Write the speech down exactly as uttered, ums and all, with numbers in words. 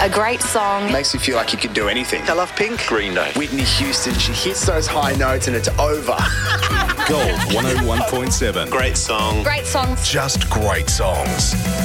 A great song. Makes you feel like you could do anything. I love Pink. Green Day. Whitney Houston, she hits those high notes and it's over. Gold one oh one point seven. Great song. Great songs. Just great songs.